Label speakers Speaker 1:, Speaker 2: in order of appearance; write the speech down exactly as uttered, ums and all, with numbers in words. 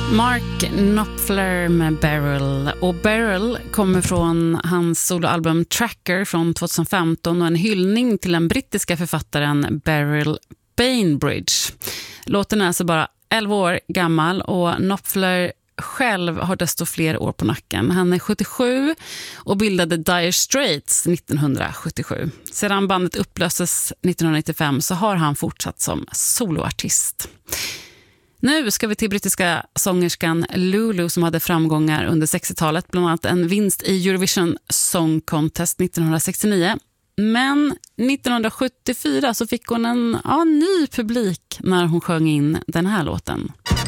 Speaker 1: Mark Knopfler med Beryl. Och Beryl kommer från hans soloalbum Tracker från tjugohundrafemton och en hyllning till den brittiska författaren Beryl Bainbridge. Låten är alltså bara elva år gammal och Knopfler själv har desto fler år på nacken. Han är sjuttiosju och bildade Dire Straits nittonhundrasjuttiosju. Sedan bandet upplöstes nittonhundranittiofem så har han fortsatt som soloartist. Nu ska vi till brittiska sångerskan Lulu som hade framgångar under sextiotalet, bland annat en vinst i Eurovision Song Contest nittonhundrasextionio. Men nittonhundrasjuttiofyra så fick hon en ja, ny publik när hon sjöng in den här låten.